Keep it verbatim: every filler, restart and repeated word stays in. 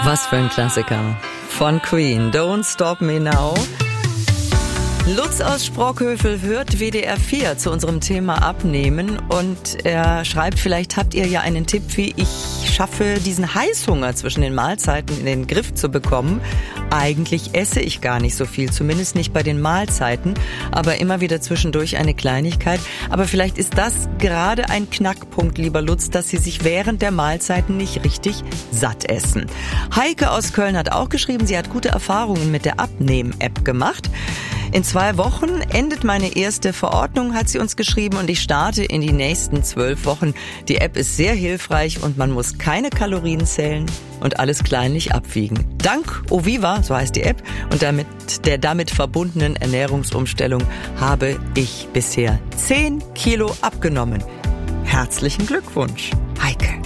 Was für ein Klassiker von Queen. Don't Stop Me Now. Lutz aus Sprockhövel hört W D R vier zu unserem Thema Abnehmen und er schreibt, vielleicht habt ihr ja einen Tipp, wie ich schaffe, diesen Heißhunger zwischen den Mahlzeiten in den Griff zu bekommen. Eigentlich esse ich gar nicht so viel, zumindest nicht bei den Mahlzeiten, aber immer wieder zwischendurch eine Kleinigkeit. Aber vielleicht ist das gerade ein Knackpunkt, lieber Lutz, dass Sie sich während der Mahlzeiten nicht richtig satt essen. Heike aus Köln hat auch geschrieben, sie hat gute Erfahrungen mit der Abnehm-App gemacht. In zwei Wochen endet meine erste Verordnung, hat sie uns geschrieben, und ich starte in die nächsten zwölf Wochen. Die App ist sehr hilfreich und man muss keine Kalorien zählen und alles kleinlich abwiegen. Dank Oviva, so heißt die App, und damit der damit verbundenen Ernährungsumstellung habe ich bisher zehn Kilo abgenommen. Herzlichen Glückwunsch, Heike.